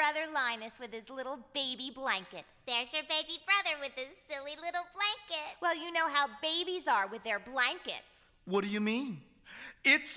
brother Linus with his little baby blanket. There's your baby brother with his silly little blanket. Well, you know how babies are with their blankets. What do you mean? It's